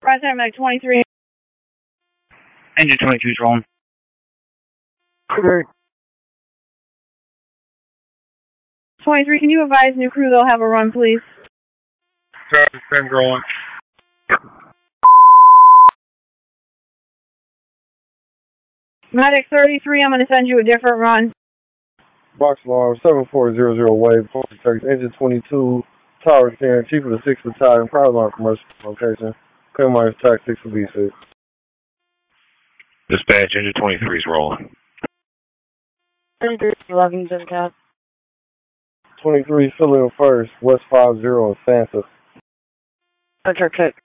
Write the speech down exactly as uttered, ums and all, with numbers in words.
President Meg twenty-three. Engine twenty-two is rolling. Correct. twenty-three, can you advise new crew they'll have a run, please? Traffic ten rolling. Medic thirty-three, I'm going to send you a different run. Box alarm seven four zero zero wave, engine twenty-two, tower ten, chief of the sixth Battalion, power alarm commercial location, Clear minus track six for B six. Dispatch, engine twenty-three is rolling. twenty-three, eleven, Jim Cap. twenty-three, fill in first, West five zero in Santa. Enter kick.